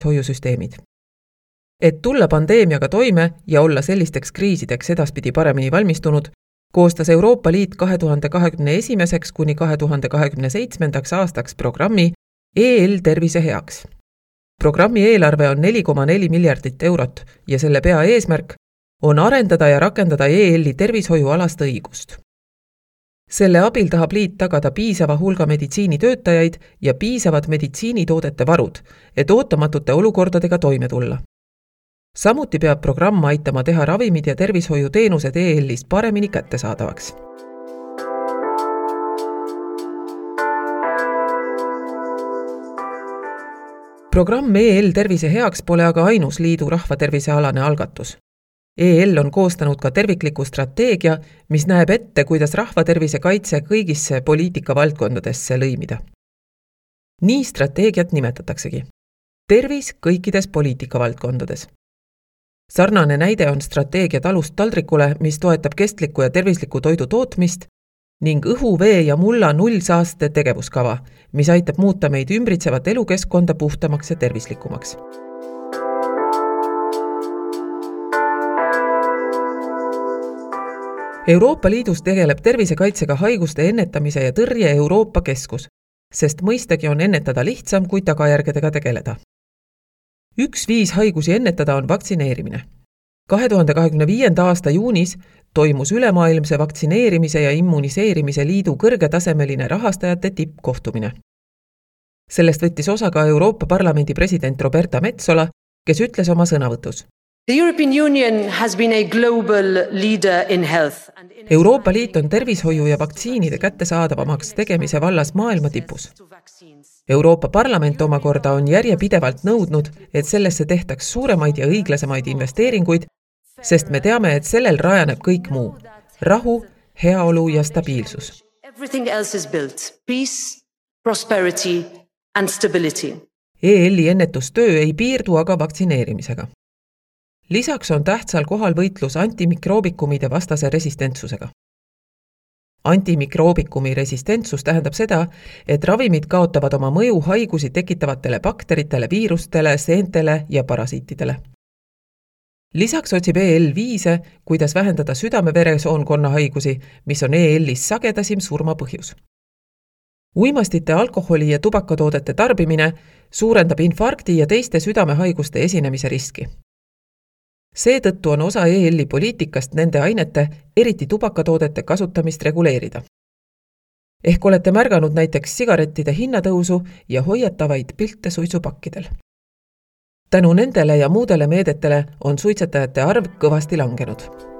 hoiusüsteemid. Et tulla pandeemiaga toime ja olla sellisteks kriisideks edaspidi paremini valmistunud, koostas Euroopa Liit 2021. kuni 2027. aastaks programmi EL tervise heaks. Programmi eelarve on 4,4 miljardit eurot ja selle peaeesmärk on arendada ja rakendada EL-i tervishoiualast õigust. Selle abil tahab liit tagada piisava hulga meditsiinitöötajaid ja piisavad meditsiinitoodete varud, et ootamatute olukordadega toime tulla. Samuti peab programm aitama teha ravimid ja tervishoiuteenused EL-is paremini kättesaadavaks. Programm EL tervise heaks pole aga ainus liidu rahvatervisealane algatus. EL on koostanud ka tervikliku strateegia, mis näeb ette, kuidas rahvatervise kaitse kõigisse poliitikavaldkondadesse lõimida. Nii strateegiat nimetataksegi. Tervis kõikides poliitikavaldkondades. Sarnane näide on strateegia talust taldrikule, mis toetab kestliku ja tervisliku toidu tootmist ning õhu, vee ja mulla nullsaaste tegevuskava, mis aitab muuta meid ümbritsevat elukeskkonda puhtamaks ja tervislikumaks. Euroopa Liidus tegeleb tervisekaitsega haiguste ennetamise ja tõrje Euroopa Keskus, sest mõistagi on ennetada lihtsam kui tagajärgedega tegeleda. Üks viis haigusi ennetada on vaktsineerimine. 2025. aasta juunis toimus ülemaailmse vaktsineerimise ja immuniseerimise liidu kõrgetasemeline rahastajate tippkohtumine. Sellest võttis osa ka Euroopa Parlamendi president Roberta Metsola, kes ütles oma sõnavõtus. The European Union has been a global leader in health. Euroopa Liit on tervishoiu ja vaktsiinide kättesaadavamaks tegemise vallas maailma tipus. Euroopa Parlament omakorda on järjepidevalt nõudnud, et sellesse tehtaks suuremaid ja õiglasemaid investeeringuid, sest me teame, et sellel rajaneb kõik muu. Rahu, heaolu ja stabiilsus. Everything else is built. Peace, prosperity and stability. EL-i ennetustöö ei piirdu aga vaktsineerimisega. Lisaks on tähtsal kohal võitlus antimikroobicumide vastase resistentsusega. Antimikroobicumi resistentsus tähendab seda, et ravimid kaotavad oma mõju haigusi tekitavatele bakteritele, viirustele, seentele ja parasiitidele. Lisaks otsib EL viise, kuidas vähendada südame-veresoonkonna haigusi, mis on EL-is sagedasim surmapõhjus. Uimastite, alkoholi ja tubakatoodete tarbimine suurendab infarkti ja teiste südamehaiguste esinemise riski. Seetõttu on osa EL-i poliitikast nende ainete, eriti tubakatoodete kasutamist reguleerida. Ehk olete märganud näiteks sigarettide hinnatõusu ja hoiatavaid pilte suitsupakkidel. Tänu nendele ja muudele meedetele on suitsetajate arv kõvasti langenud.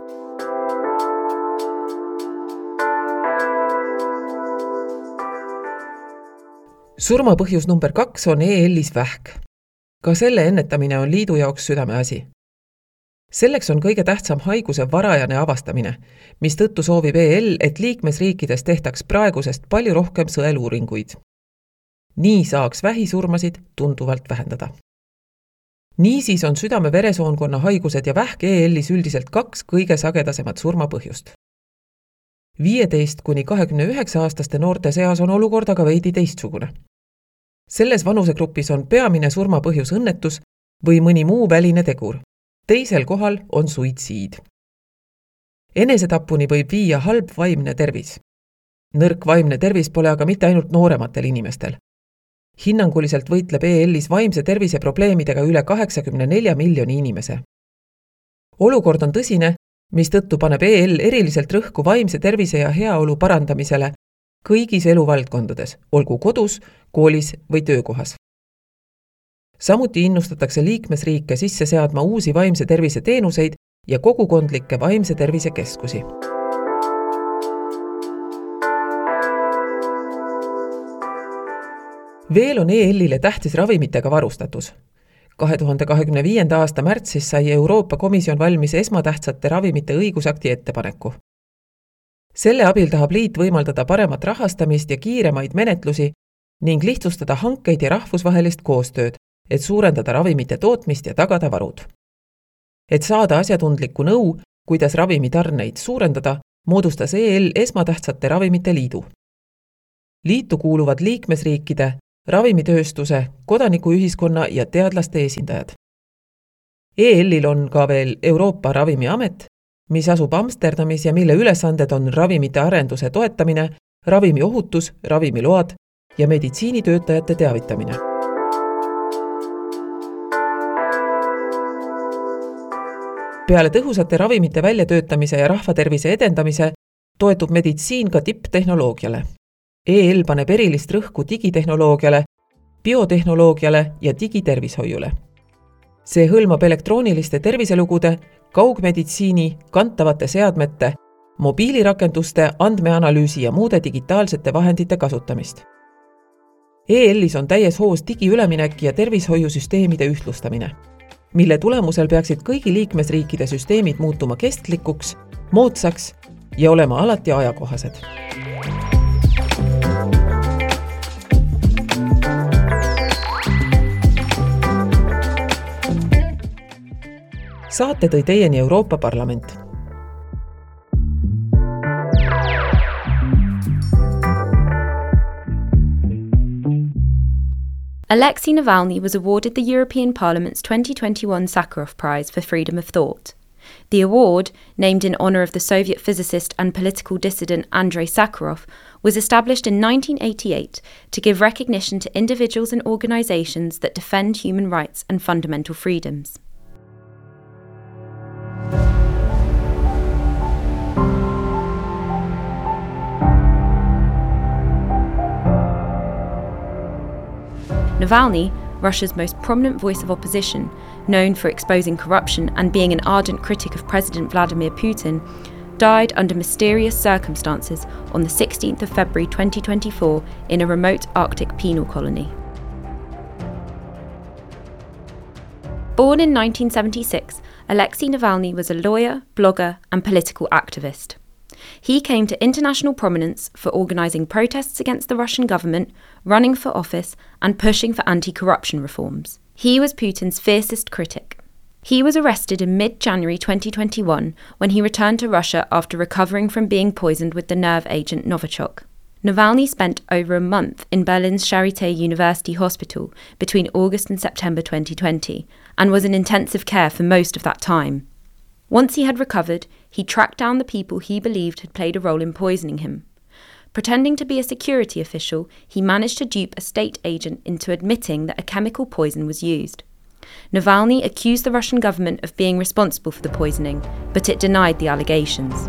Surmapõhjus number 2 on EL-is vähk. Ka selle ennetamine on liidu jaoks südameasi. Selleks on kõige tähtsam haiguse varajane avastamine, mis tõttu soovib EL, et liikmesriikides tehtaks praegusest palju rohkem sõeluuringuid. Nii saaks vähisurmasid tunduvalt vähendada. Niisiis on südame-veresoonkonna haigused ja vähk EL-is üldiselt 2 kõige sagedasemat surmapõhjust. 15 kuni 29 aastaste noorte seas on olukord aga veidi teistsugune. Selles vanusegrupis on peamine surmapõhjus õnnetus või mõni muu väline tegur. Teisel kohal on suitsiid. Enesetapuni võib viia halb vaimne tervis. Nõrk vaimne tervis pole aga mitte ainult noorematel inimestel. Hinnanguliselt võitleb EL-is vaimse tervise probleemidega üle 84 miljoni inimese. Olukord on tõsine, mis tõttu paneb EL eriliselt rõhku vaimse tervise ja heaolu parandamisele kõigis eluvaldkondades, olgu kodus, koolis või töökohas. Samuti innustatakse liikmesriike sisse seadma uusi vaimse tervise teenuseid ja kogukondlikke vaimse tervise keskusi. Veel on EL-ile tähtis ravimitega varustatus. 2025. aasta märtsis sai Euroopa Komisjon valmis esmatähtsate ravimite õigusakti ettepaneku. Selle abil tahab liit võimaldada paremat rahastamist ja kiiremaid menetlusi ning lihtsustada hankeid ja rahvusvahelist koostööd, et suurendada ravimite tootmist ja tagada varud. Et saada asjatundlikku nõu, kuidas ravimitarneid suurendada, moodustas EL esmatähtsate ravimite liidu. Liitu kuuluvad liikmesriikide, ravimitööstuse, kodanikuühiskonna ja teadlaste esindajad. EL-il on ka veel Euroopa Ravimiamet, mis asub Amsterdamis ja mille ülesanded on ravimite arenduse toetamine, ravimiohutus, ravimiload ja meditsiinitöötajate teavitamine. Peale tõhusate ravimite väljatöötamise ja rahvatervise edendamise toetub meditsiin ka tipptehnoloogiale. EL paneb erilist rõhku digitehnoloogiale, biotehnoloogiale ja digitervishoiule. See hõlmab elektrooniliste terviselugude, kaugmeditsiini, kantavate seadmete, mobiilirakenduste, andmeanalüüsi ja muude digitaalsete vahendite kasutamist. EL-is on täies hoos digiüleminek ja tervishoiusüsteemide ühtlustamine, mille tulemusel peaksid kõigi liikmesriikide süsteemid muutuma kestlikuks, moodsaks ja olema alati ajakohased. Saate tõi teieni Euroopa Parlament. Alexei Navalny was awarded the European Parliament's 2021 Sakharov Prize for Freedom of Thought. The award, named in honour of the Soviet physicist and political dissident Andrei Sakharov, was established in 1988 to give recognition to individuals and organisations that defend human rights and fundamental freedoms. Navalny, Russia's most prominent voice of opposition, known for exposing corruption and being an ardent critic of President Vladimir Putin, died under mysterious circumstances on the 16th of February 2024 in a remote Arctic penal colony. Born in 1976, Alexei Navalny was a lawyer, blogger, and political activist. He came to international prominence for organising protests against the Russian government, running for office, and pushing for anti-corruption reforms. He was Putin's fiercest critic. He was arrested in mid-January 2021 when he returned to Russia after recovering from being poisoned with the nerve agent Novichok. Navalny spent over a month in Berlin's Charité University Hospital between August and September 2020 and was in intensive care for most of that time. Once he had recovered, he tracked down the people he believed had played a role in poisoning him. Pretending to be a security official, he managed to dupe a state agent into admitting that a chemical poison was used. Navalny accused the Russian government of being responsible for the poisoning, but it denied the allegations.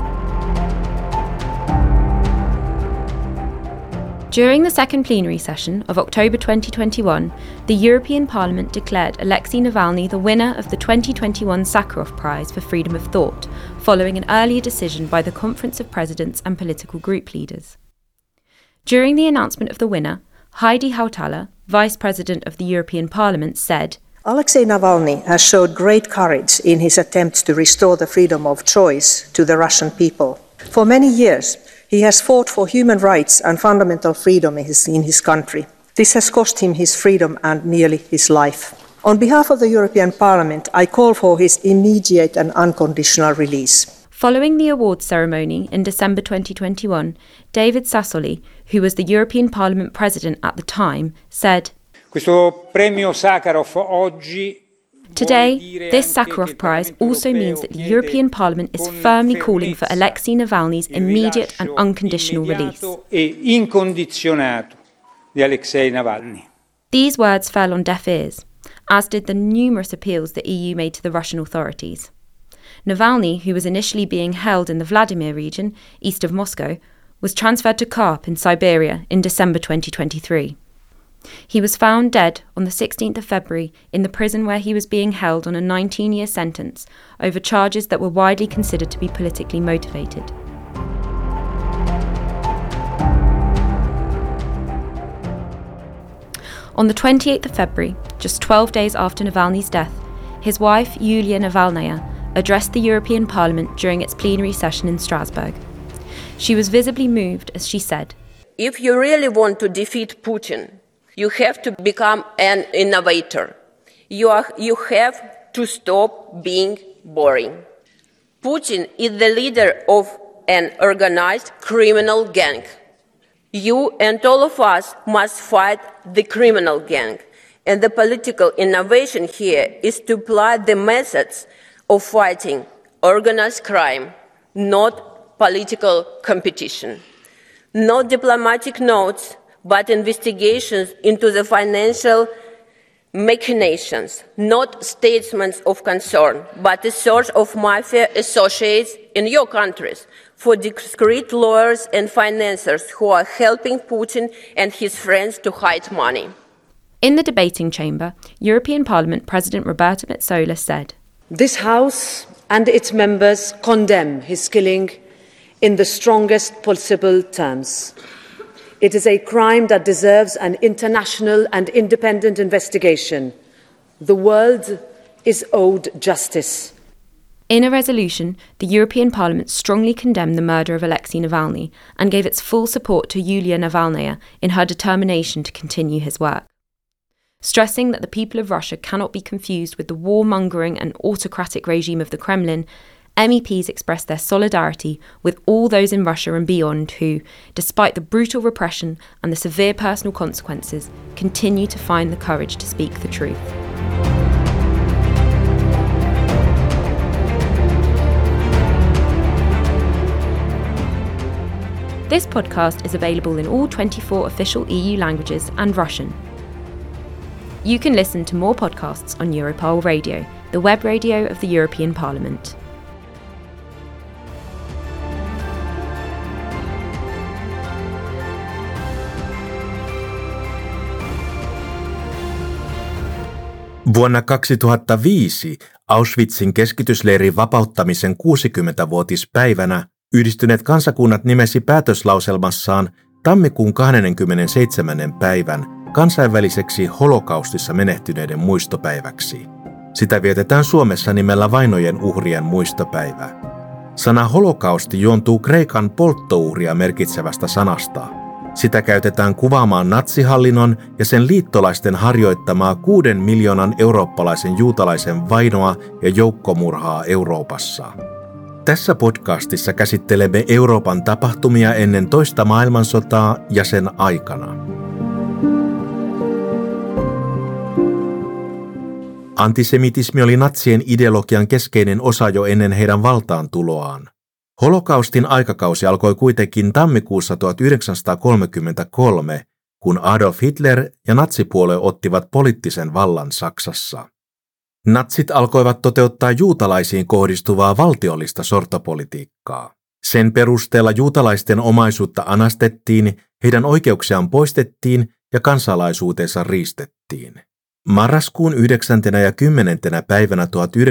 During the second plenary session of October 2021, the European Parliament declared Alexei Navalny the winner of the 2021 Sakharov Prize for Freedom of Thought, following an earlier decision by the Conference of Presidents and political group leaders. During the announcement of the winner, Heidi Hautala, Vice President of the European Parliament, said, Alexei Navalny has showed great courage in his attempts to restore the freedom of choice to the Russian people. For many years, he has fought for human rights and fundamental freedom in his country. This has cost him his freedom and nearly his life. On behalf of the European Parliament, I call for his immediate and unconditional release. Following the awards ceremony in December 2021, David Sassoli, who was the European Parliament President at the time, said, Questo premio Sakharov oggi Today, this Sakharov Prize also means that the European Parliament is firmly calling for Alexei Navalny's immediate and unconditional release. These words fell on deaf ears, as did the numerous appeals the EU made to the Russian authorities. Navalny, who was initially being held in the Vladimir region, east of Moscow, was transferred to Karp in Siberia in December 2023. He was found dead on the 16th of February in the prison where he was being held on a 19-year sentence over charges that were widely considered to be politically motivated. On the 28th of February, just 12 days after Navalny's death, his wife, Yulia Navalnaya, addressed the European Parliament during its plenary session in Strasbourg. She was visibly moved as she said, If you really want to defeat Putin, you have to become an innovator. You have to stop being boring. Putin is the leader of an organized criminal gang. You and all of us must fight the criminal gang. And the political innovation here is to apply the methods of fighting organized crime, not political competition. Not diplomatic notes, but investigations into the financial machinations, not statements of concern, but a search of mafia associates in your countries for discreet lawyers and financiers who are helping Putin and his friends to hide money. In the debating chamber, European Parliament President Roberta Metsola said, "This House and its members condemn his killing in the strongest possible terms. It is a crime that deserves an international and independent investigation. The world is owed justice." In a resolution, the European Parliament strongly condemned the murder of Alexei Navalny and gave its full support to Yulia Navalnaya in her determination to continue his work. Stressing that the people of Russia cannot be confused with the warmongering and autocratic regime of the Kremlin, MEPs expressed their solidarity with all those in Russia and beyond who, despite the brutal repression and the severe personal consequences, continue to find the courage to speak the truth. This podcast is available in all 24 official EU languages and Russian. You can listen to more podcasts on Europol Radio, the web radio of the European Parliament. Vuonna 2005 Auschwitzin keskitysleirin vapauttamisen 60-vuotispäivänä Yhdistyneet kansakunnat nimesi päätöslauselmassaan tammikuun 27. päivän kansainväliseksi holokaustissa menehtyneiden muistopäiväksi. Sitä vietetään Suomessa nimellä vainojen uhrien muistopäivä. Sana holokausti juontuu kreikan polttouhria merkitsevästä sanasta. Sitä käytetään kuvaamaan natsihallinnon ja sen liittolaisten harjoittamaa 6 miljoonan eurooppalaisen juutalaisen vainoa ja joukkomurhaa Euroopassa. Tässä podcastissa käsittelemme Euroopan tapahtumia ennen toista maailmansotaa ja sen aikana. Antisemitismi oli natsien ideologian keskeinen osa jo ennen heidän valtaantuloaan. Holokaustin aikakausi alkoi kuitenkin tammikuussa 1933, kun Adolf Hitler ja natsipuolue ottivat poliittisen vallan Saksassa. Natsit alkoivat toteuttaa juutalaisiin kohdistuvaa valtiollista sortopolitiikkaa. Sen perusteella juutalaisten omaisuutta anastettiin, heidän oikeuksiaan poistettiin ja kansalaisuutensa riistettiin. Marraskuun 9. ja 10. päivänä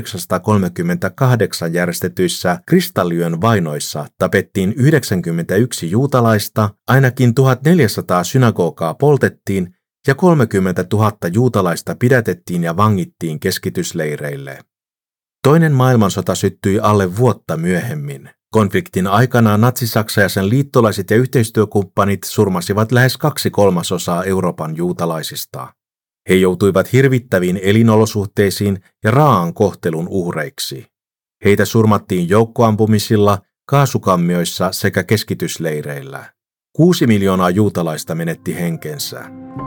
1938 järjestetyissä Kristalliyön vainoissa tapettiin 91 juutalaista, ainakin 1400 synagogaa poltettiin ja 30 000 juutalaista pidätettiin ja vangittiin keskitysleireille. Toinen maailmansota syttyi alle vuotta myöhemmin. Konfliktin aikana Natsi-Saksa ja sen liittolaiset ja yhteistyökumppanit surmasivat lähes 2/3 Euroopan juutalaisista. He joutuivat hirvittäviin elinolosuhteisiin ja raaan kohtelun uhreiksi. Heitä surmattiin joukkoampumisilla, kaasukammioissa sekä keskitysleireillä. 6 miljoonaa juutalaista menetti henkensä.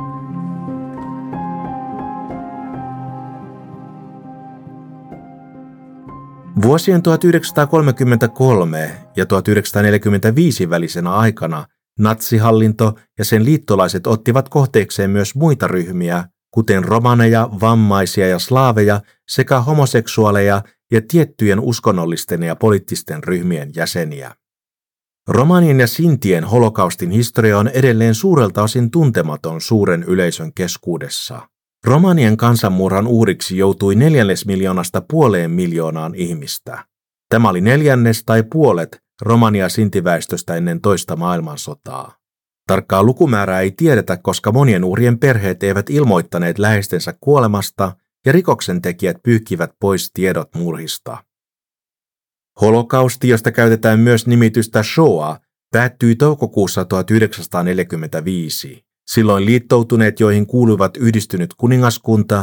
Vuosien 1933 ja 1945 välisenä aikana natsihallinto ja sen liittolaiset ottivat kohteekseen myös muita ryhmiä, kuten romaneja, vammaisia ja slaaveja sekä homoseksuaaleja ja tiettyjen uskonnollisten ja poliittisten ryhmien jäseniä. Romanien ja sintien holokaustin historia on edelleen suurelta osin tuntematon suuren yleisön keskuudessa. Romanien kansanmurhan uhriksi joutui 4 miljoonasta 500 miljoonaan ihmistä. Tämä oli 1/4 tai puolet romania- ja sintiväestöstä ennen toista maailmansotaa. Tarkkaa lukumäärää ei tiedetä, koska monien uhrien perheet eivät ilmoittaneet läheistensä kuolemasta ja rikoksentekijät pyyhkivät pois tiedot murhista. Holokausti, josta käytetään myös nimitystä Shoah, päättyi toukokuussa 1945. Silloin liittoutuneet, joihin kuuluivat Yhdistynyt kuningaskunta,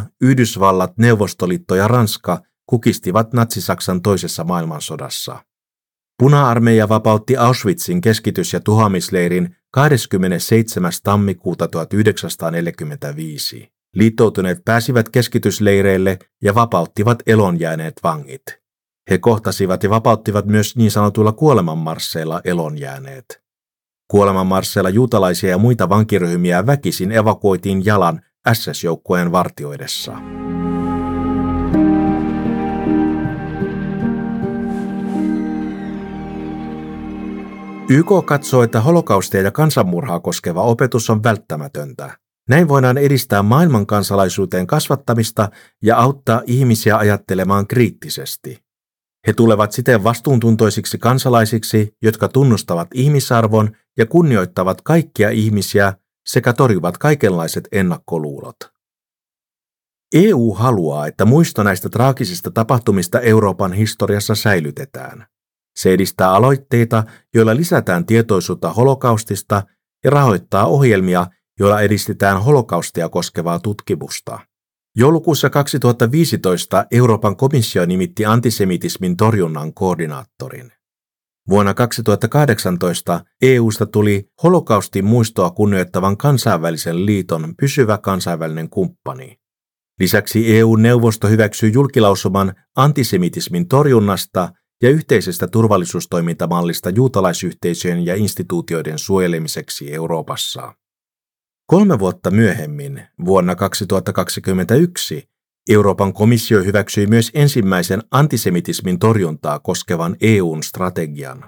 Yhdysvallat, Neuvostoliitto ja Ranska, kukistivat Natsi-Saksan toisessa maailmansodassa. Puna-armeija vapautti Auschwitzin keskitys- ja tuhoamisleirin 27. tammikuuta 1945. Liittoutuneet pääsivät keskitysleireille ja vapauttivat elonjääneet vangit. He kohtasivat ja vapauttivat myös niin sanotuilla kuolemanmarsseilla elonjääneet. Kuolemanmarsseilla juutalaisia ja muita vankiryhmiä väkisin evakuoitiin jalan SS-joukkojen vartioidessa. YK katsoo, että holokaustia ja kansanmurhaa koskeva opetus on välttämätöntä. Näin voidaan edistää maailman kansalaisuuteen kasvattamista ja auttaa ihmisiä ajattelemaan kriittisesti. He tulevat siten vastuuntuntoisiksi kansalaisiksi, jotka tunnustavat ihmisarvon ja kunnioittavat kaikkia ihmisiä sekä torjuvat kaikenlaiset ennakkoluulot. EU haluaa, että muisto näistä traagisista tapahtumista Euroopan historiassa säilytetään. Se edistää aloitteita, joilla lisätään tietoisuutta holokaustista ja rahoittaa ohjelmia, joilla edistetään holokaustia koskevaa tutkimusta. Joulukuussa 2015 Euroopan komissio nimitti antisemitismin torjunnan koordinaattorin. Vuonna 2018 EU:sta tuli holokaustin muistoa kunnioittavan kansainvälisen liiton pysyvä kansainvälinen kumppani. Lisäksi EU-neuvosto hyväksyi julkilausuman antisemitismin torjunnasta ja yhteisestä turvallisuustoimintamallista juutalaisyhteisöjen ja instituutioiden suojelemiseksi Euroopassa. 3 vuotta myöhemmin, vuonna 2021, Euroopan komissio hyväksyi myös ensimmäisen antisemitismin torjuntaa koskevan EU:n strategian.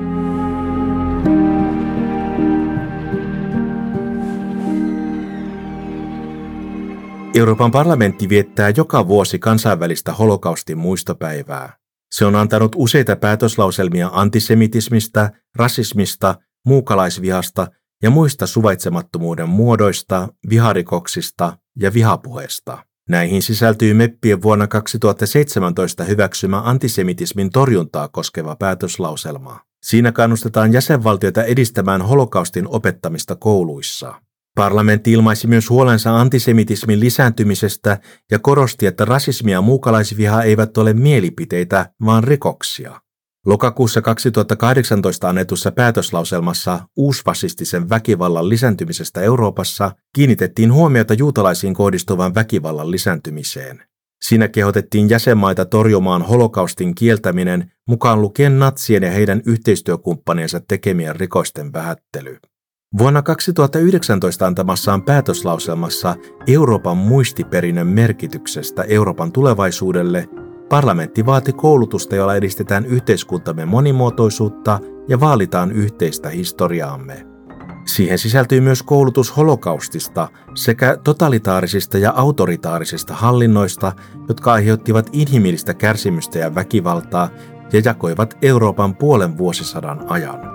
Euroopan parlamentti viettää joka vuosi kansainvälistä holokaustin muistopäivää. Se on antanut useita päätöslauselmia antisemitismistä, rasismista, muukalaisvihasta ja muista suvaitsemattomuuden muodoista, viharikoksista ja vihapuheesta. Näihin sisältyy MEPPien vuonna 2017 hyväksymä antisemitismin torjuntaa koskeva päätöslauselma. Siinä kannustetaan jäsenvaltioita edistämään holokaustin opettamista kouluissa. Parlamentti ilmaisi myös huolensa antisemitismin lisääntymisestä ja korosti, että rasismi ja muukalaisviha eivät ole mielipiteitä, vaan rikoksia. Lokakuussa 2018 annetussa päätöslauselmassa uusfasistisen väkivallan lisääntymisestä Euroopassa kiinnitettiin huomiota juutalaisiin kohdistuvan väkivallan lisääntymiseen. Siinä kehotettiin jäsenmaita torjumaan holokaustin kieltäminen, mukaan lukien natsien ja heidän yhteistyökumppaniensa tekemien rikosten vähättely. Vuonna 2019 antamassaan päätöslauselmassa Euroopan muistiperinnön merkityksestä Euroopan tulevaisuudelle parlamentti vaati koulutusta, jolla edistetään yhteiskuntamme monimuotoisuutta ja vaalitaan yhteistä historiaamme. Siihen sisältyy myös koulutus holokaustista sekä totalitaarisista ja autoritaarisista hallinnoista, jotka aiheuttivat inhimillistä kärsimystä ja väkivaltaa ja jakoivat Euroopan puolen vuosisadan ajan.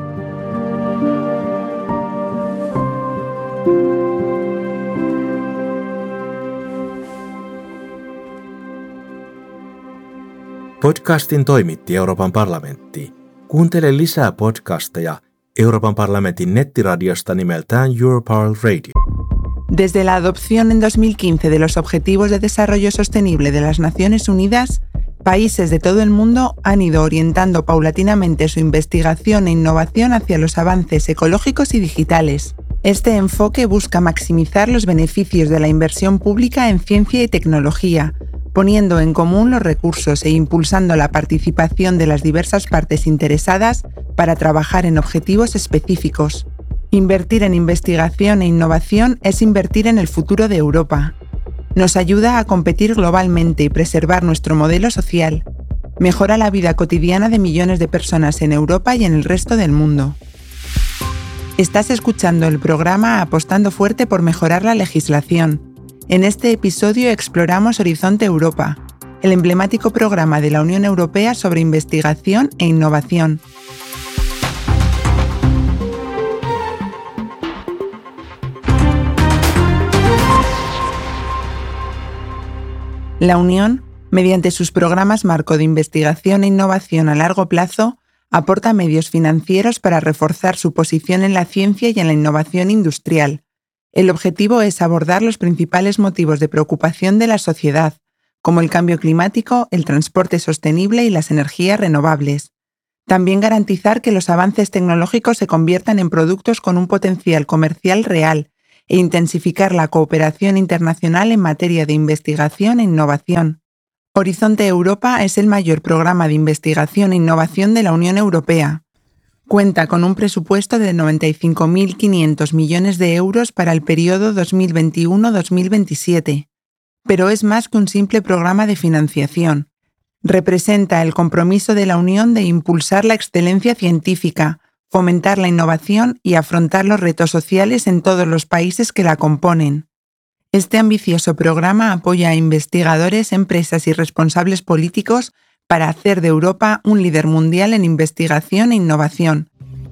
Podcastin toimitti Euroopan parlamentti. Kuuntele lisää podcasteja Euroopan parlamentin nettiradiosta nimeltään Europarl Radio. Desde la adopción en 2015 de los Objetivos de Desarrollo Sostenible de las Naciones Unidas, países de todo el mundo han ido orientando paulatinamente su investigación e innovación hacia los avances ecológicos y digitales. Este enfoque busca maximizar los beneficios de la inversión pública en ciencia y tecnología, poniendo en común los recursos e impulsando la participación de las diversas partes interesadas para trabajar en objetivos específicos. Invertir en investigación e innovación es invertir en el futuro de Europa. Nos ayuda a competir globalmente y preservar nuestro modelo social. Mejora la vida cotidiana de millones de personas en Europa y en el resto del mundo. Estás escuchando el programa Apostando Fuerte por Mejorar la Legislación. En este episodio exploramos Horizonte Europa, el emblemático programa de la Unión Europea sobre investigación e innovación. La Unión, mediante sus programas marco de investigación e innovación a largo plazo, aporta medios financieros para reforzar su posición en la ciencia y en la innovación industrial. El objetivo es abordar los principales motivos de preocupación de la sociedad, como el cambio climático, el transporte sostenible y las energías renovables. También garantizar que los avances tecnológicos se conviertan en productos con un potencial comercial real e intensificar la cooperación internacional en materia de investigación e innovación. Horizonte Europa es el mayor programa de investigación e innovación de la Unión Europea. Cuenta con un presupuesto de 95.500 millones de euros para el periodo 2021-2027. Pero es más que un simple programa de financiación. Representa el compromiso de la Unión de impulsar la excelencia científica, fomentar la innovación y afrontar los retos sociales en todos los países que la componen. Este ambicioso programa apoya a investigadores, empresas y responsables políticos para hacer de Europa un líder mundial en investigación e innovación.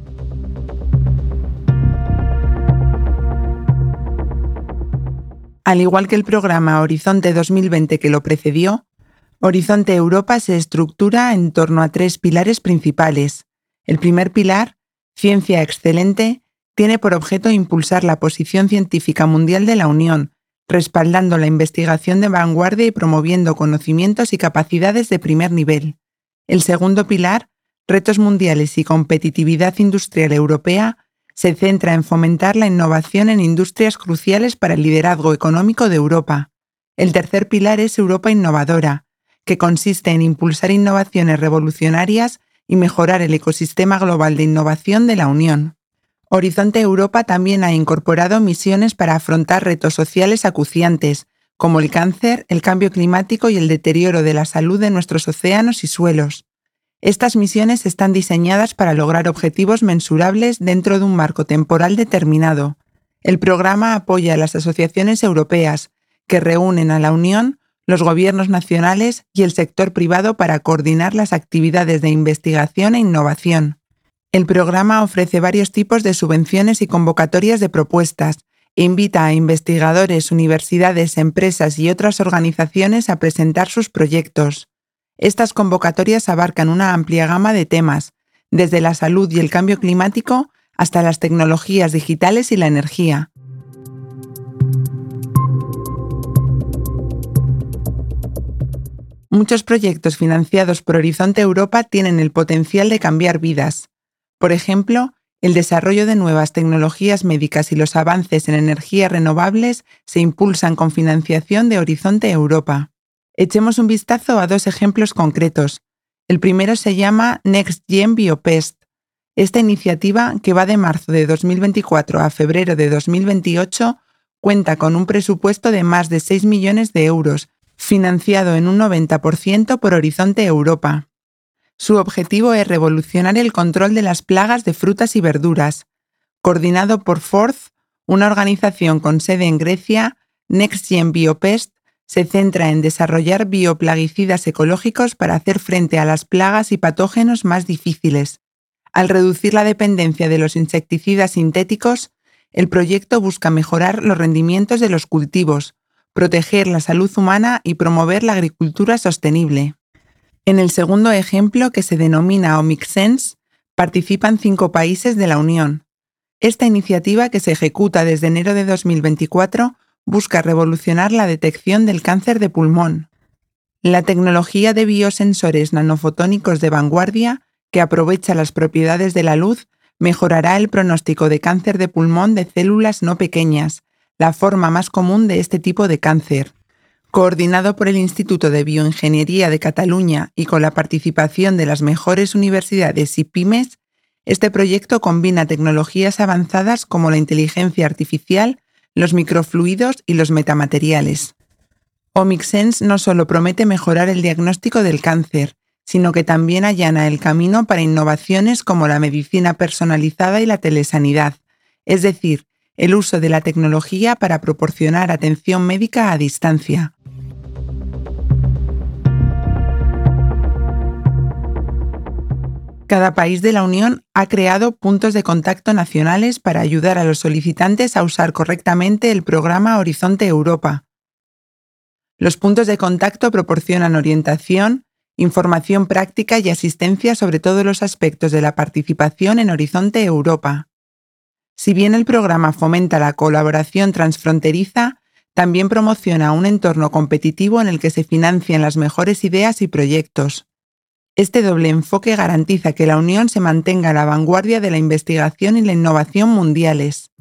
Al igual que el programa Horizonte 2020 que lo precedió, Horizonte Europa se estructura en torno a 3 pilares principales. El primer pilar, Ciencia Excelente, tiene por objeto impulsar la posición científica mundial de la Unión, respaldando la investigación de vanguardia y promoviendo conocimientos y capacidades de primer nivel. El segundo pilar, Retos mundiales y competitividad industrial europea, se centra en fomentar la innovación en industrias cruciales para el liderazgo económico de Europa. El tercer pilar es Europa Innovadora, que consiste en impulsar innovaciones revolucionarias y mejorar el ecosistema global de innovación de la Unión. Horizonte Europa también ha incorporado misiones para afrontar retos sociales acuciantes, como el cáncer, el cambio climático y el deterioro de la salud de nuestros océanos y suelos. Estas misiones están diseñadas para lograr objetivos mensurables dentro de un marco temporal determinado. El programa apoya a las asociaciones europeas, que reúnen a la Unión, los gobiernos nacionales y el sector privado para coordinar las actividades de investigación e innovación. El programa ofrece varios tipos de subvenciones y convocatorias de propuestas e invita a investigadores, universidades, empresas y otras organizaciones a presentar sus proyectos. Estas convocatorias abarcan una amplia gama de temas, desde la salud y el cambio climático hasta las tecnologías digitales y la energía. Muchos proyectos financiados por Horizonte Europa tienen el potencial de cambiar vidas. Por ejemplo, el desarrollo de nuevas tecnologías médicas y los avances en energías renovables se impulsan con financiación de Horizonte Europa. Echemos un vistazo a 2 ejemplos concretos. El primero se llama NextGen Biopest. Esta iniciativa, que va de marzo de 2024 a febrero de 2028, cuenta con un presupuesto de más de 6 millones de euros, financiado en un 90% por Horizonte Europa. Su objetivo es revolucionar el control de las plagas de frutas y verduras. Coordinado por Forth, una organización con sede en Grecia, NextGen Biopest se centra en desarrollar bioplaguicidas ecológicos para hacer frente a las plagas y patógenos más difíciles. Al reducir la dependencia de los insecticidas sintéticos, el proyecto busca mejorar los rendimientos de los cultivos, proteger la salud humana y promover la agricultura sostenible. En el segundo ejemplo, que se denomina OmicSense, participan 5 países de la Unión. Esta iniciativa, que se ejecuta desde enero de 2024, busca revolucionar la detección del cáncer de pulmón. La tecnología de biosensores nanofotónicos de vanguardia, que aprovecha las propiedades de la luz, mejorará el pronóstico de cáncer de pulmón de células no pequeñas, la forma más común de este tipo de cáncer. Coordinado por el Instituto de Bioingeniería de Cataluña y con la participación de las mejores universidades y pymes, este proyecto combina tecnologías avanzadas como la inteligencia artificial, los microfluidos y los metamateriales. OmicSense no solo promete mejorar el diagnóstico del cáncer, sino que también allana el camino para innovaciones como la medicina personalizada y la telesanidad, es decir, el uso de la tecnología para proporcionar atención médica a distancia. Cada país de la Unión ha creado puntos de contacto nacionales para ayudar a los solicitantes a usar correctamente el programa Horizonte Europa. Los puntos de contacto proporcionan orientación, información práctica y asistencia sobre todos los aspectos de la participación en Horizonte Europa. Si bien el programa fomenta la colaboración transfronteriza, también promociona un entorno competitivo en el que se financian las mejores ideas y proyectos. Este doble enfoque garantiza que la Unión se mantenga a la vanguardia de la investigación y la innovación mundiales.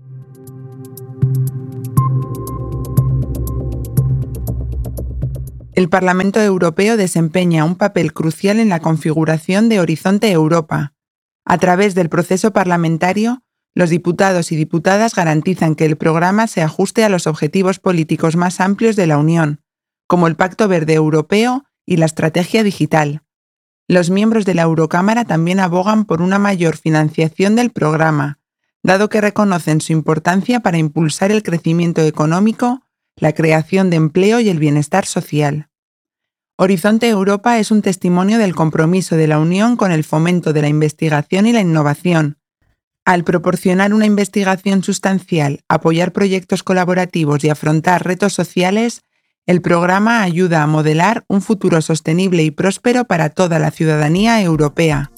El Parlamento Europeo desempeña un papel crucial en la configuración de Horizonte Europa. A través del proceso parlamentario, los diputados y diputadas garantizan que el programa se ajuste a los objetivos políticos más amplios de la Unión, como el Pacto Verde Europeo y la Estrategia Digital. Los miembros de la Eurocámara también abogan por una mayor financiación del programa, dado que reconocen su importancia para impulsar el crecimiento económico, la creación de empleo y el bienestar social. Horizonte Europa es un testimonio del compromiso de la Unión con el fomento de la investigación y la innovación. Al proporcionar una investigación sustancial, apoyar proyectos colaborativos y afrontar retos sociales, el programa ayuda a modelar un futuro sostenible y próspero para toda la ciudadanía europea.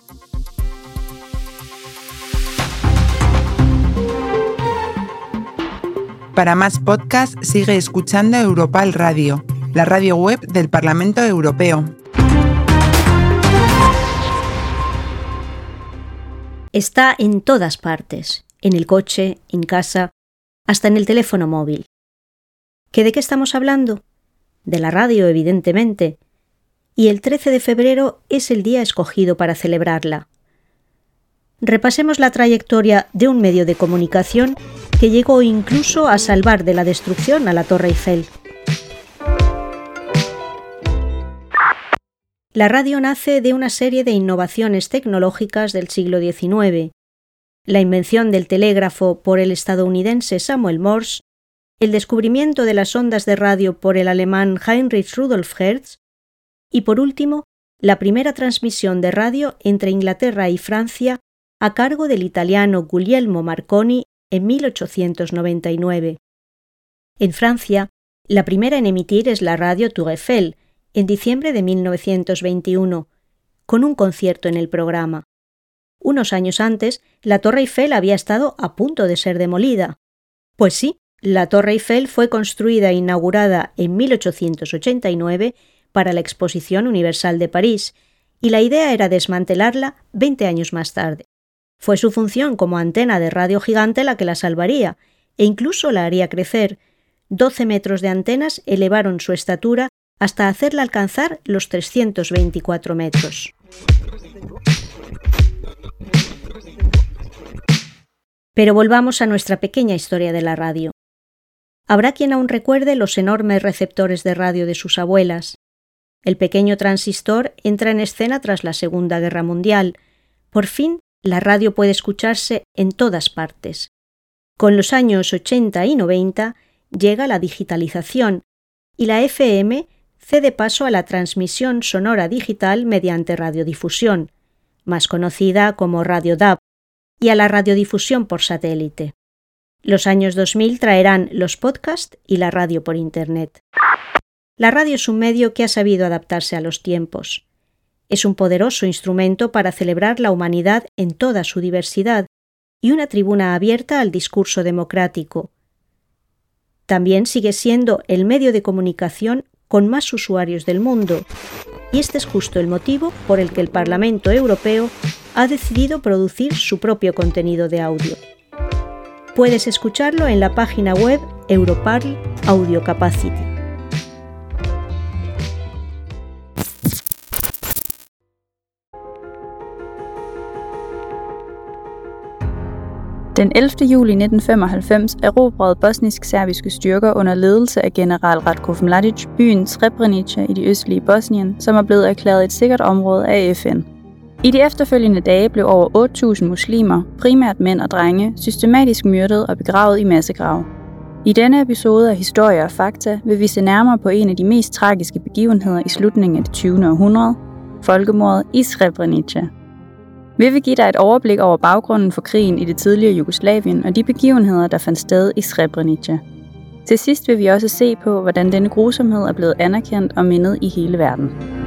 Para más podcasts, sigue escuchando Europal Radio, la radio web del Parlamento Europeo. Está en todas partes, en el coche, en casa, hasta en el teléfono móvil. ¿De qué estamos hablando? De la radio, evidentemente. Y el 13 de febrero es el día escogido para celebrarla. Repasemos la trayectoria de un medio de comunicación que llegó incluso a salvar de la destrucción a la Torre Eiffel. La radio nace de una serie de innovaciones tecnológicas del siglo XIX. La invención del telégrafo por el estadounidense Samuel Morse, el descubrimiento de las ondas de radio por el alemán Heinrich Rudolf Hertz y, por último, la primera transmisión de radio entre Inglaterra y Francia a cargo del italiano Guglielmo Marconi en 1899. En Francia, la primera en emitir es la radio Tour Eiffel, en diciembre de 1921, con un concierto en el programa. Unos años antes, la Torre Eiffel había estado a punto de ser demolida. Pues sí, la Torre Eiffel fue construida e inaugurada en 1889 para la Exposición Universal de París, y la idea era desmantelarla 20 años más tarde. Fue su función como antena de radio gigante la que la salvaría, e incluso la haría crecer. 12 metros de antenas elevaron su estatura hasta hacerla alcanzar los 324 metros. Pero volvamos a nuestra pequeña historia de la radio. Habrá quien aún recuerde los enormes receptores de radio de sus abuelas. El pequeño transistor entra en escena tras la Segunda Guerra Mundial. Por fin, la radio puede escucharse en todas partes. Con los años 80 y 90 llega la digitalización y la FM cede paso a la transmisión sonora digital mediante radiodifusión, más conocida como Radio DAB, y a la radiodifusión por satélite. Los años 2000 traerán los podcasts y la radio por Internet. La radio es un medio que ha sabido adaptarse a los tiempos. Es un poderoso instrumento para celebrar la humanidad en toda su diversidad y una tribuna abierta al discurso democrático. También sigue siendo el medio de comunicación con más usuarios del mundo, y este es justo el motivo por el que el Parlamento Europeo ha decidido producir su propio contenido de audio. Puedes escucharlo en la página web Europarl Audio Capacity. Den 11. juli 1995 erobrede bosnisk-serbiske styrker under ledelse af general Ratko Mladic byen Srebrenica i det østlige Bosnien, som er blevet erklæret et sikkert område af FN. I de efterfølgende dage blev over 8.000 muslimer, primært mænd og drenge, systematisk myrdet og begravet i massegrave. I denne episode af Historie og Fakta vil vi se nærmere på en af de mest tragiske begivenheder i slutningen af det 20. århundrede, folkemordet i Srebrenica. Vi vil give dig et overblik over baggrunden for krigen i det tidligere Jugoslavien og de begivenheder, der fandt sted i Srebrenica. Til sidst vil vi også se på, hvordan denne grusomhed er blevet anerkendt og mindet i hele verden.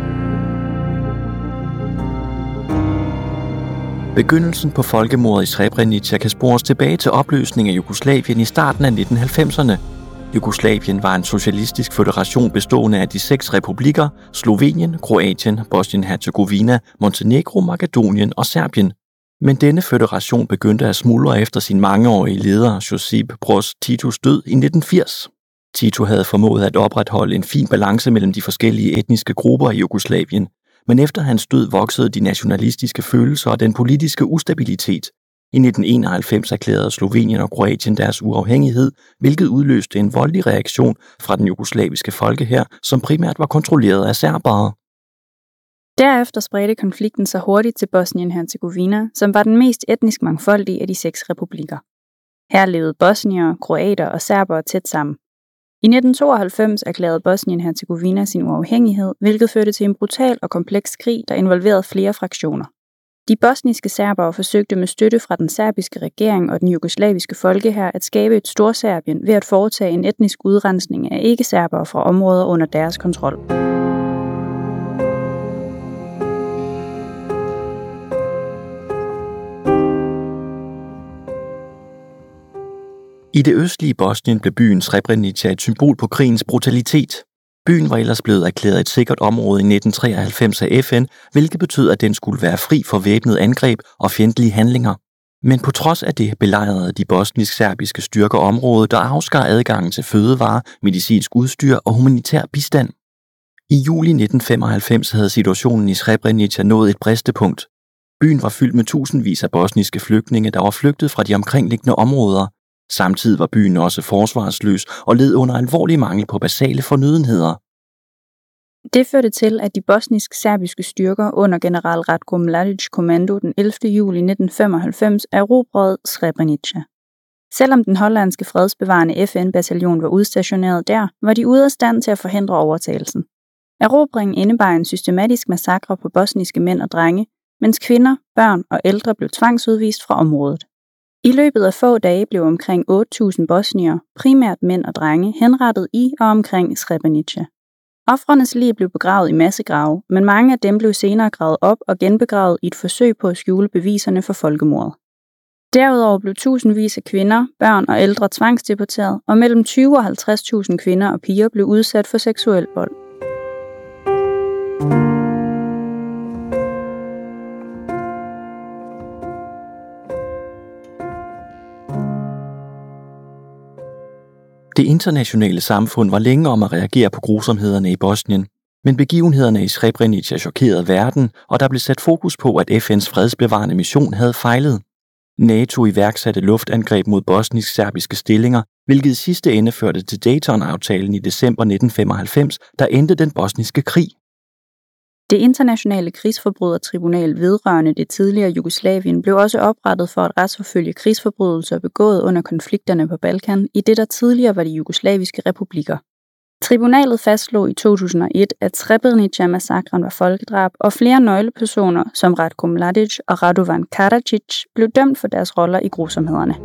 Begyndelsen på folkemordet i Srebrenica kan spores tilbage til opløsningen af Jugoslavien i starten af 1990'erne. Jugoslavien var en socialistisk føderation bestående af de 6 republikker, Slovenien, Kroatien, Bosnien-Hercegovina, Montenegro, Makedonien og Serbien. Men denne føderation begyndte at smuldre efter sin mangeårige leder, Josip Broz Titos død i 1980. Tito havde formået at opretholde en fin balance mellem de forskellige etniske grupper i Jugoslavien, men efter hans død voksede de nationalistiske følelser og den politiske ustabilitet. I 1991 erklærede Slovenien og Kroatien deres uafhængighed, hvilket udløste en voldelig reaktion fra den jugoslaviske folkehær, som primært var kontrolleret af serbere. Derefter spredte konflikten sig hurtigt til Bosnien-Hercegovina, som var den mest etnisk mangfoldige af de 6 republikker. Her levede bosniere, kroater og serbere tæt sammen. I 1992 erklærede Bosnien-Hercegovina sin uafhængighed, hvilket førte til en brutal og kompleks krig, der involverede flere fraktioner. De bosniske serbere forsøgte med støtte fra den serbiske regering og den jugoslaviske folkehær at skabe et Storserbien ved at foretage en etnisk udrensning af ikke-serbere fra områder under deres kontrol. I det østlige Bosnien blev byen Srebrenica et symbol på krigens brutalitet. Byen var ellers blevet erklæret et sikkert område i 1993 af FN, hvilket betød, at den skulle være fri for væbnet angreb og fjendtlige handlinger. Men på trods af det belejrede de bosnisk-serbiske styrker området, der afskar adgangen til fødevarer, medicinsk udstyr og humanitær bistand. I juli 1995 havde situationen i Srebrenica nået et bristepunkt. Byen var fyldt med tusindvis af bosniske flygtninge, der var flygtet fra de omkringliggende områder. Samtidig var byen også forsvarsløs og led under alvorlig mangel på basale fornødenheder. Det førte til, at de bosnisk-serbiske styrker under general Ratko Mladić kommando den 11. juli 1995 erobrede Srebrenica. Selvom den hollandske fredsbevarende FN-bataljon var udstationeret der, var de ude af stand til at forhindre overtagelsen. Erobringen indebar en systematisk massakre på bosniske mænd og drenge, mens kvinder, børn og ældre blev tvangsudvist fra området. I løbet af få dage blev omkring 8.000 bosniere, primært mænd og drenge, henrettet i og omkring Srebrenica. Ofrenes lig blev begravet i massegrave, men mange af dem blev senere gravet op og genbegravet i et forsøg på at skjule beviserne for folkemordet. Derudover blev tusindvis af kvinder, børn og ældre tvangsdeporteret, og mellem 20 og 50.000 kvinder og piger blev udsat for seksuel vold. Det internationale samfund var længe om at reagere på grusomhederne i Bosnien, men begivenhederne i Srebrenica chokerede verden, og der blev sat fokus på, at FN's fredsbevarende mission havde fejlet. NATO iværksatte luftangreb mod bosnisk-serbiske stillinger, hvilket i sidste ende førte til Dayton-aftalen i december 1995, der endte den bosniske krig. Det internationale krigsforbrydertribunal vedrørende det tidligere Jugoslavien blev også oprettet for at retsforfølge krigsforbrydelser begået under konflikterne på Balkan, i det der tidligere var de jugoslaviske republikker. Tribunalet fastslog i 2001, at Srebrenica-massakren var folkedrab, og flere nøglepersoner som Ratko Mladić og Radovan Karadzic blev dømt for deres roller i grusomhederne.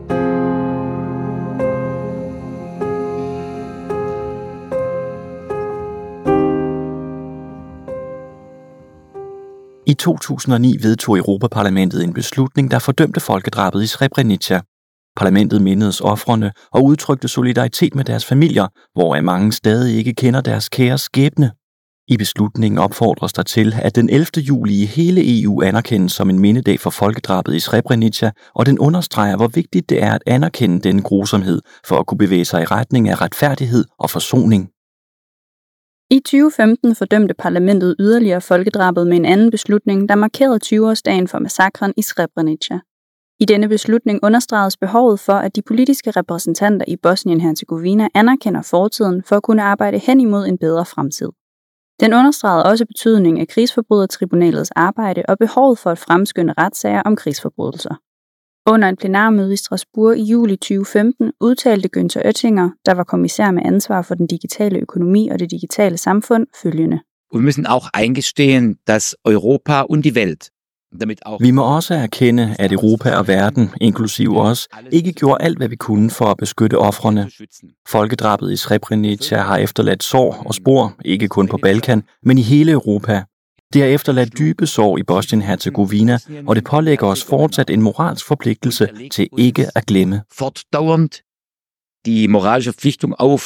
I 2009 vedtog Europaparlamentet en beslutning, der fordømte folkedrabet i Srebrenica. Parlamentet mindedes ofrene og udtrykte solidaritet med deres familier, hvoraf mange stadig ikke kender deres kære skæbne. I beslutningen opfordres der til, at den 11. juli i hele EU anerkendes som en mindedag for folkedrabet i Srebrenica, og den understreger, hvor vigtigt det er at anerkende denne grusomhed for at kunne bevæge sig i retning af retfærdighed og forsoning. I 2015 fordømte parlamentet yderligere folkedrabet med en anden beslutning, der markerede 20-årsdagen for massakren i Srebrenica. I denne beslutning understregedes behovet for, at de politiske repræsentanter i Bosnien-Hercegovina anerkender fortiden for at kunne arbejde hen imod en bedre fremtid. Den understregede også betydningen af krigsforbrydertribunalets arbejde og behovet for at fremskynde retssager om krigsforbrydelser. Under et plenarmøde i Strasbourg i juli 2015 udtalte Günther Oettinger, der var kommissær med ansvar for den digitale økonomi og det digitale samfund, følgende. Wir müssen auch eingestehen, dass Europa und die Welt Vi må også erkende, at Europa og verden, inklusive os, ikke gjorde alt, hvad vi kunne for at beskytte ofrene. Folkedrabet i Srebrenica har efterladt sår og spor, ikke kun på Balkan, men i hele Europa. Det har efterladt dybe sår i Bosnien-Hercegovina, og det pålægger os fortsat en moralsk forpligtelse til ikke at glemme. Fortdauernd die moralische Verpflichtung auf,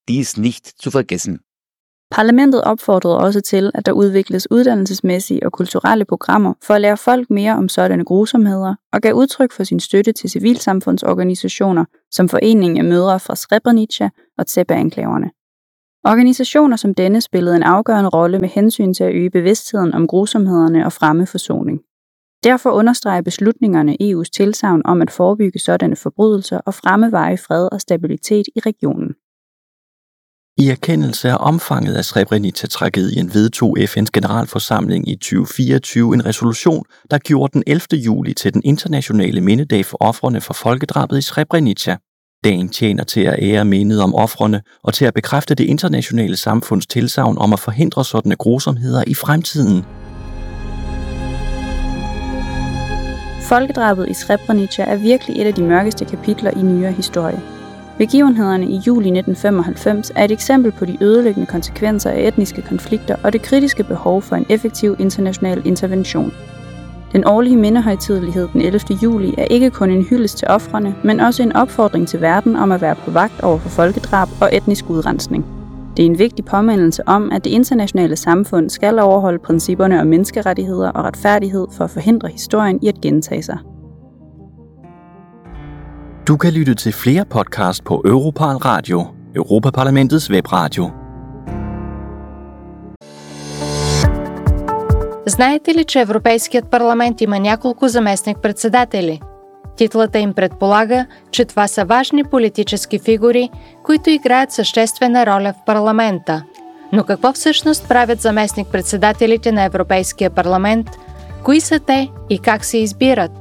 dies nicht zu vergessen. Parlamentet opfordrede også til, at der udvikles uddannelsesmæssige og kulturelle programmer for at lære folk mere om sådanne grusomheder, og gav udtryk for sin støtte til civilsamfundsorganisationer som Foreningen af Mødre fra Srebrenica og Zepa-enklaverne. Organisationer som denne spillede en afgørende rolle med hensyn til at øge bevidstheden om grusomhederne og fremme forsoning. Derfor understreger beslutningerne EU's tilsagn om at forebygge sådanne forbrydelser og fremme varig fred og stabilitet i regionen. I erkendelse af omfanget af Srebrenica-tragedien vedtog FN's generalforsamling i 2024 en resolution, der gjorde den 11. juli til den internationale mindedag for ofrene for folkedrabet i Srebrenica. Dagen tjener til at ære mindet om ofrene og til at bekræfte det internationale samfunds tilsagn om at forhindre sådanne grusomheder i fremtiden. Folkedrabet i Srebrenica er virkelig et af de mørkeste kapitler i nyere historie. Begivenhederne i juli 1995 er et eksempel på de ødelæggende konsekvenser af etniske konflikter og det kritiske behov for en effektiv international intervention. Den årlige mindehøjtidelighed den 11. juli er ikke kun en hyldest til ofrene, men også en opfordring til verden om at være på vagt over for folkedrab og etnisk udrensning. Det er en vigtig påmindelse om, at det internationale samfund skal overholde principperne om menneskerettigheder og retfærdighed for at forhindre historien i at gentage sig. Du kan lytte til flere podcasts på Europal Radio, Europaparlamentets webradio. Знаете ли, че Европейският парламент има няколко заместник-председатели? Титлата им предполага, че това са важни политически фигури, които играят съществена роля в парламента. Но какво всъщност правят заместник-председателите на Европейския парламент? Кои са те и как се избират?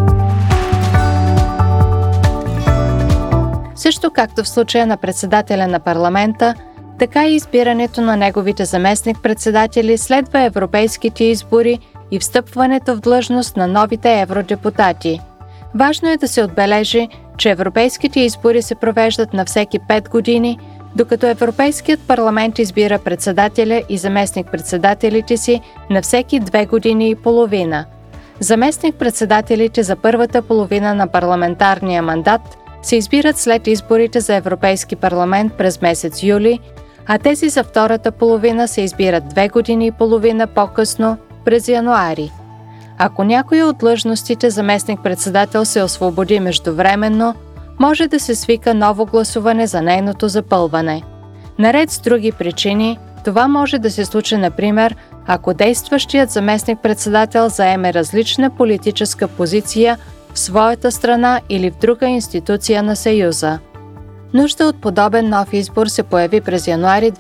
Също както в случая на председателя на парламента, така и избирането на неговите заместник-председатели следва европейските избори и встъпването в длъжност на новите евродепутати. Важно е да се отбележи, че европейските избори се провеждат на всеки 5 години, докато Европейският парламент избира председателя и заместник-председателите си на всеки 2 години и половина. Заместник-председателите за първата половина на парламентарния мандат се избират след изборите за Европейски парламент през месец юли, а тези за втората половина се избират 2 години и половина по-късно, през януари. Ако някоя от длъжностите заместник-председател се освободи междувременно, може да се свика ново гласуване за нейното запълване. Наред с други причини, това може да се случи, например, ако действащият заместник-председател заеме различна политическа позиция в своята страна или в друга институция на Съюза. Нужда от подобен нов избор се появи през януари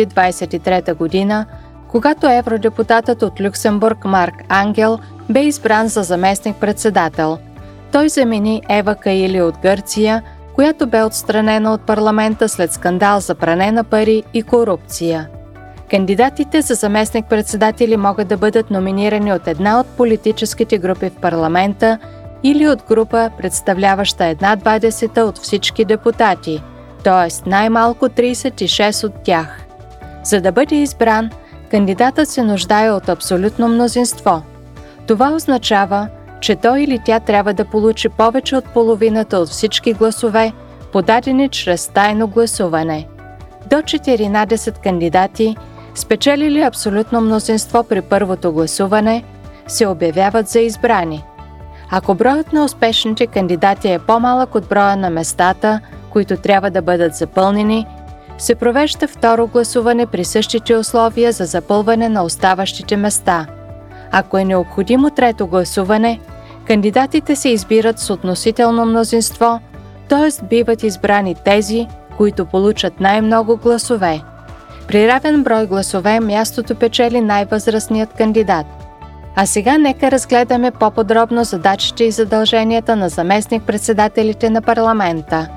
2023 година, когато евродепутатът от Люксембург Марк Ангел бе избран за заместник-председател. Той замени Ева Каили от Гърция, която бе отстранена от парламента след скандал за пране на пари и корупция. Кандидатите за заместник-председатели могат да бъдат номинирани от една от политическите групи в парламента или от група, представляваща 1/20 от всички депутати, т.е. най-малко 36 от тях. За да бъде избран, кандидатът се нуждае от абсолютно мнозинство. Това означава, че той или тя трябва да получи повече от половината от всички гласове, подадени чрез тайно гласуване. До 14 кандидати, спечелили абсолютно мнозинство при първото гласуване, се обявяват за избрани. Ако броят на успешните кандидати е по-малък от броя на местата, които трябва да бъдат запълнени, се провежда второ гласуване при същите условия за запълване на оставащите места. Ако е необходимо трето гласуване, кандидатите се избират с относително мнозинство, т.е. биват избрани тези, които получат най-много гласове. При равен брой гласове мястото печели най-възрастният кандидат. А сега нека разгледаме по-подробно задачите и задълженията на заместник-председателите на парламента.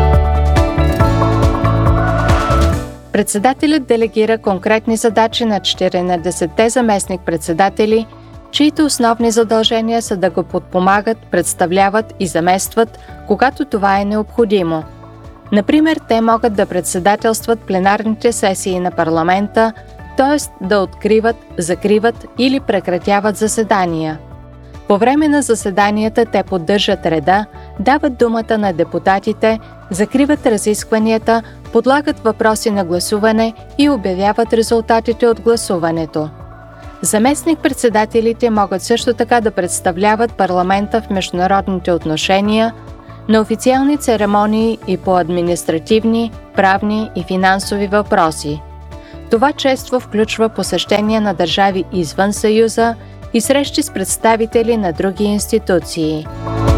Председателят делегира конкретни задачи на 14-те заместник-председатели, чието основни задължения са да го подпомагат, представляват и заместват, когато това е необходимо. Например, те могат да председателстват пленарните сесии на парламента, т.е. да откриват, закриват или прекратяват заседания. По време на заседанията те поддържат реда, дават думата на депутатите, закриват разискванията, подлагат въпроси на гласуване и обявяват резултатите от гласуването. Заместник-председателите могат също така да представляват парламента в международните отношения, на официални церемонии и по административни, правни и финансови въпроси. Това често включва посещения на държави извън Съюза и срещи с представители на други институции.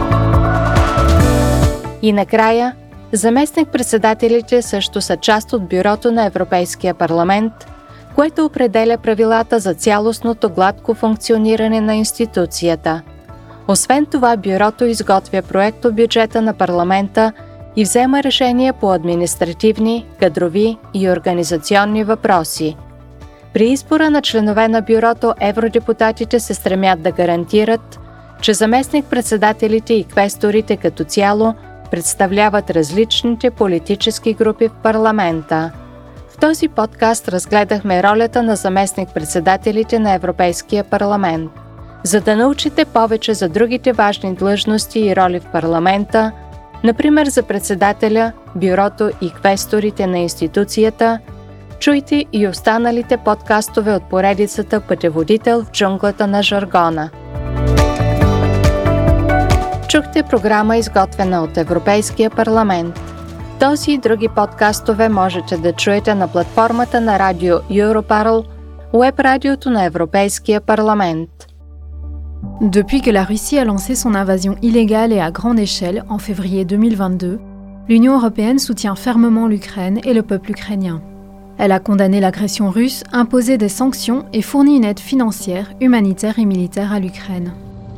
И накрая, заместник-председателите също са част от Бюрото на Европейския парламент, което определя правилата за цялостното гладко функциониране на институцията. Освен това, Бюрото изготвя проектобюджета на парламента и взема решения по административни, кадрови и организационни въпроси. При избора на членове на Бюрото, евродепутатите се стремят да гарантират, че заместник-председателите и квесторите като цяло представляват различните политически групи в парламента. В този подкаст разгледахме ролята на заместник-председателите на Европейския парламент. За да научите повече за другите важни длъжности и роли в парламента, например за председателя, бюрото и квесторите на институцията, чуйте и останалите подкастове от поредицата «Пътеводител в джунглата на жаргона». Чухте програма, изготвена от Европейския парламент. Този и други подкастове можете да чуете на платформата на радио Europarl, уеб-радиото на Европейския парламент. Depuis que la Russie a lancé son invasion illégale et à grande échelle en février 2022, l'Union européenne soutient fermement l'Ukraine et le peuple ukrainien. Elle a condamné l'agression russe, imposé des sanctions et fourni une aide financière, humanitaire et militaire à l'Ukraine.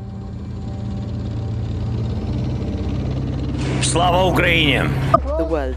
Slava Ukraine! The world.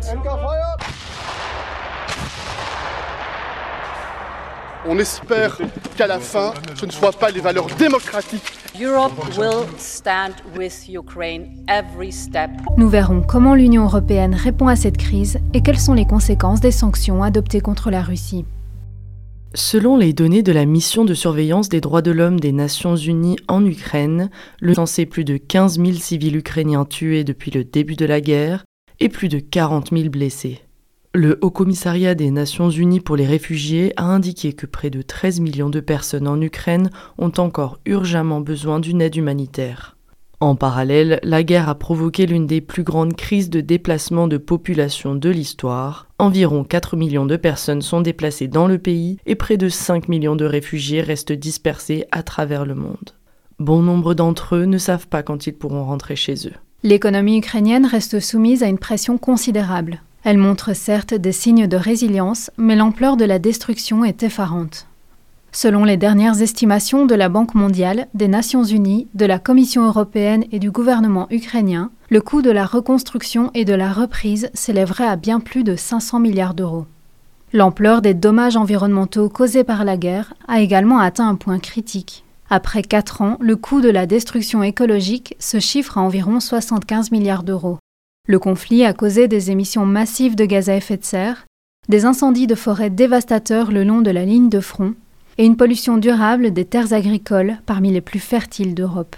On espère qu'à la fin, ce ne soient pas les valeurs démocratiques. Europe will stand with Ukraine every step. Nous verrons comment l'Union européenne répond à cette crise et quelles sont les conséquences des sanctions adoptées contre la Russie. Selon les données de la mission de surveillance des droits de l'homme des Nations Unies en Ukraine, le censé plus de 15 000 civils ukrainiens tués depuis le début de la guerre et plus de 40 000 blessés. Le Haut-Commissariat des Nations Unies pour les réfugiés a indiqué que près de 13 millions de personnes en Ukraine ont encore urgemment besoin d'une aide humanitaire. En parallèle, la guerre a provoqué l'une des plus grandes crises de déplacement de population de l'histoire. Environ 4 millions de personnes sont déplacées dans le pays et près de 5 millions de réfugiés restent dispersés à travers le monde. Bon nombre d'entre eux ne savent pas quand ils pourront rentrer chez eux. L'économie ukrainienne reste soumise à une pression considérable. Elle montre certes des signes de résilience, mais l'ampleur de la destruction est effarante. Selon les dernières estimations de la Banque mondiale, des Nations unies, de la Commission européenne et du gouvernement ukrainien, le coût de la reconstruction et de la reprise s'élèverait à bien plus de 500 milliards d'euros. L'ampleur des dommages environnementaux causés par la guerre a également atteint un point critique. Après 4 ans, le coût de la destruction écologique se chiffre à environ 75 milliards d'euros. Le conflit a causé des émissions massives de gaz à effet de serre, des incendies de forêt dévastateurs le long de la ligne de front et une pollution durable des terres agricoles parmi les plus fertiles d'Europe.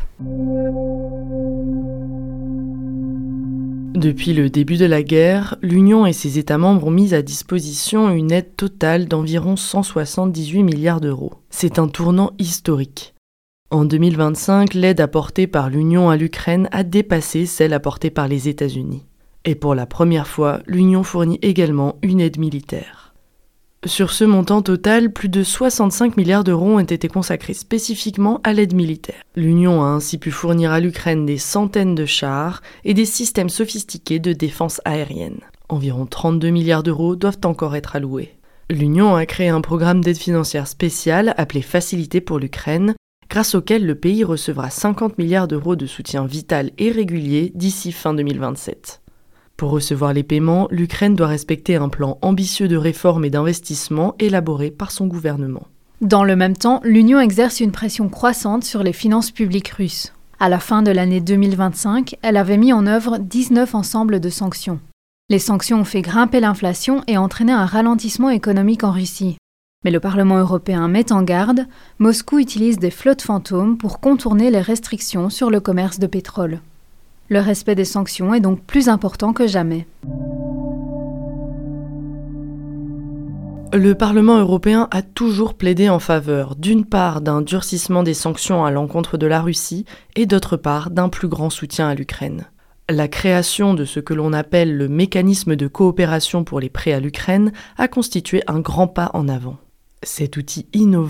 Depuis le début de la guerre, l'Union et ses États membres ont mis à disposition une aide totale d'environ 178 milliards d'euros. C'est un tournant historique. En 2025, l'aide apportée par l'Union à l'Ukraine a dépassé celle apportée par les États-Unis. Et pour la première fois, l'Union fournit également une aide militaire. Sur ce montant total, plus de 65 milliards d'euros ont été consacrés spécifiquement à l'aide militaire. L'Union a ainsi pu fournir à l'Ukraine des centaines de chars et des systèmes sophistiqués de défense aérienne. Environ 32 milliards d'euros doivent encore être alloués. L'Union a créé un programme d'aide financière spéciale appelé Facilité pour l'Ukraine, grâce auquel le pays recevra 50 milliards d'euros de soutien vital et régulier d'ici fin 2027. Pour recevoir les paiements, l'Ukraine doit respecter un plan ambitieux de réforme et d'investissement élaboré par son gouvernement. Dans le même temps, l'Union exerce une pression croissante sur les finances publiques russes. À la fin de l'année 2025, elle avait mis en œuvre 19 ensembles de sanctions. Les sanctions ont fait grimper l'inflation et entraîné un ralentissement économique en Russie. Mais le Parlement européen met en garde, Moscou utilise des flottes fantômes pour contourner les restrictions sur le commerce de pétrole. Le respect des sanctions est donc plus important que jamais. Le Parlement européen a toujours plaidé en faveur, d'une part, d'un durcissement des sanctions à l'encontre de la Russie et d'autre part, d'un plus grand soutien à l'Ukraine. La création de ce que l'on appelle le mécanisme de coopération pour les prêts à l'Ukraine a constitué un grand pas en avant. Cet outil innovant